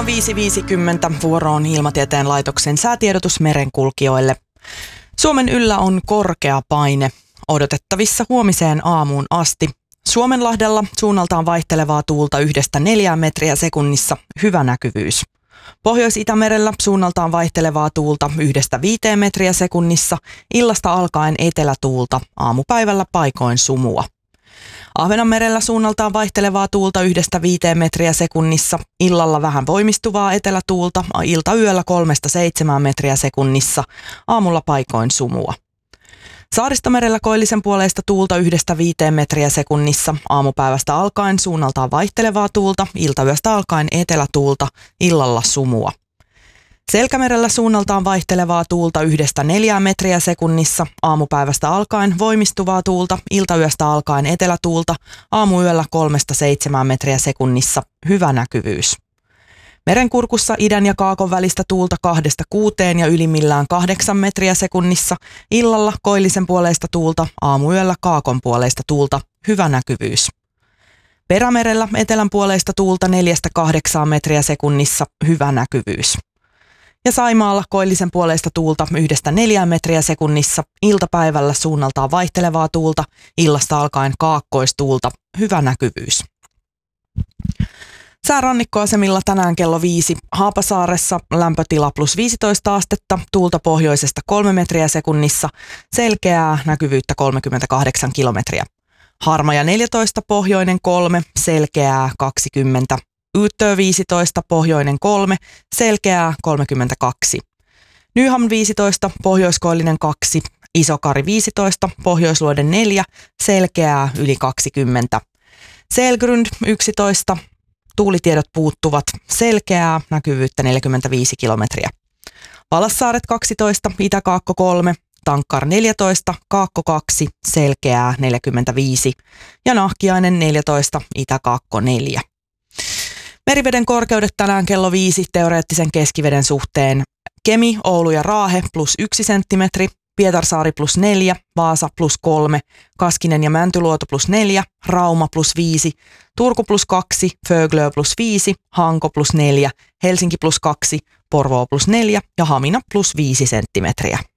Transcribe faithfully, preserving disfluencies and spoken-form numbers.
on viisi viisikymmentä. Vuoro on Ilmatieteen laitoksen säätiedotus merenkulkijoille. Suomen yllä on korkea paine. Odotettavissa huomiseen aamuun asti. Suomenlahdella suunnaltaan vaihtelevaa tuulta yhdestä neljään metriä sekunnissa, hyvä näkyvyys. Pohjois-Itämerellä suunnaltaan vaihtelevaa tuulta yhdestä viiteen metriä sekunnissa, illasta alkaen etelätuulta, aamupäivällä paikoin sumua. Ahvenanmerellä suunnaltaan vaihtelevaa tuulta yhdestä viiteen metriä sekunnissa, illalla vähän voimistuvaa etelätuulta, iltayöllä kolmesta seitsemään metriä sekunnissa, aamulla paikoin sumua. Saaristomerellä koillisen puoleista tuulta yhdestä viiteen metriä sekunnissa, aamupäivästä alkaen suunnaltaan vaihtelevaa tuulta, iltayöstä alkaen etelätuulta, illalla sumua. Selkämerellä suunnaltaan vaihtelevaa tuulta yhdestä neljään metriä sekunnissa, aamupäivästä alkaen voimistuvaa tuulta, iltayöstä alkaen etelätuulta, aamuyöllä kolmesta seitsemään metriä sekunnissa, hyvä näkyvyys. Merenkurkussa idän ja kaakon välistä tuulta kahdesta kuuteen ja ylimmillään kahdeksan metriä sekunnissa, illalla koillisen puoleista tuulta, aamuyöllä kaakon puoleista tuulta, hyvä näkyvyys. Perämerellä etelän puoleista tuulta neljästä kahdeksaan metriä sekunnissa, hyvä näkyvyys. Ja Saimaalla koillisen puoleista tuulta yhdestä neljään metriä sekunnissa, iltapäivällä suunnaltaan vaihtelevaa tuulta, illasta alkaen kaakkoistuulta, hyvä näkyvyys. Sää rannikkoasemilla tänään kello viisi. Haapasaaressa lämpötila plus viisitoista astetta, tuulta pohjoisesta kolme metriä sekunnissa, selkeää näkyvyyttä kolmekymmentäkahdeksan kilometriä. Harmaja neljätoista, pohjoinen kolme, selkeää kaksikymmentä. Yyttö viisitoista, pohjoinen kolme, selkeää kolmekymmentäkaksi. Nyhamn viisitoista, pohjoiskoillinen kaksi, Isokari viisitoista, pohjoisluoden neljä, selkeää yli kaksikymmentä. Selgrund yksitoista, tuulitiedot puuttuvat, selkeää näkyvyyttä neljäkymmentäviisi kilometriä. Valassaaret kaksitoista, Itä-Kaakko kolme, Tankkar neljätoista, Kaakko kaksi, selkeää neljäkymmentäviisi ja Nahkiainen neljätoista, Itä-Kaakko neljä. Meriveden korkeudet tänään kello viisi teoreettisen keskiveden suhteen. Kemi, Oulu ja Raahe plus yksi senttimetri, Pietarsaari plus neljä, Vaasa plus kolme, Kaskinen ja Mäntyluoto plus neljä, Rauma plus viisi, Turku plus kaksi, Föglö plus viisi, Hanko plus neljä, Helsinki plus kaksi, Porvoo plus neljä ja Hamina plus viisi senttimetriä.